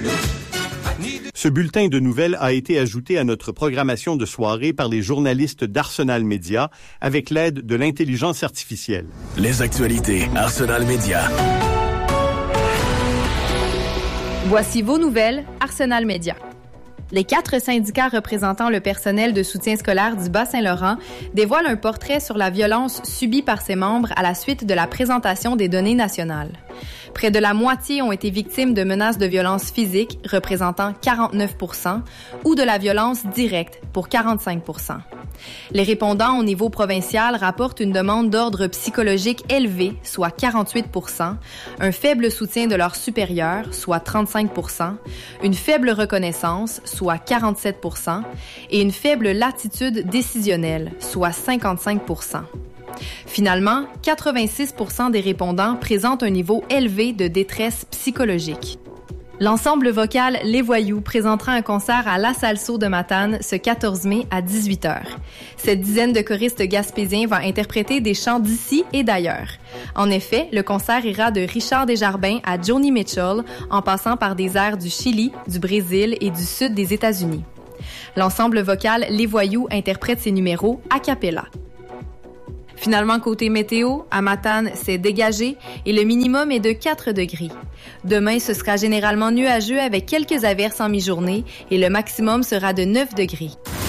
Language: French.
Ce bulletin de nouvelles a été ajouté à notre programmation de soirée par les journalistes d'Arsenal Média avec l'aide de l'intelligence artificielle. Les actualités Arsenal Média. Voici vos nouvelles Arsenal Média. Les 4 syndicats représentant le personnel de soutien scolaire du Bas-Saint-Laurent dévoilent un portrait sur la violence subie par ses membres à la suite de la présentation des données nationales. Près de la moitié ont été victimes de menaces de violence physique, représentant 49%, ou de la violence directe, pour 45%. Les répondants au niveau provincial rapportent une demande d'ordre psychologique élevée, soit 48%, un faible soutien de leurs supérieurs, soit 35%, une faible reconnaissance, soit 47%, et une faible latitude décisionnelle, soit 55%. Finalement, 86% des répondants présentent un niveau élevé de détresse psychologique. L'ensemble vocal Les Voyous présentera un concert à La Salso de Matane ce 14 mai à 18h. Cette dizaine de choristes gaspésiens va interpréter des chants d'ici et d'ailleurs. En effet, le concert ira de Richard Desjardins à Joni Mitchell, en passant par des airs du Chili, du Brésil et du sud des États-Unis. L'ensemble vocal Les Voyous interprète ses numéros a cappella. Finalement, côté météo, à Matane, c'est dégagé et le minimum est de 4 degrés. Demain, ce sera généralement nuageux avec quelques averses en mi-journée et le maximum sera de 9 degrés.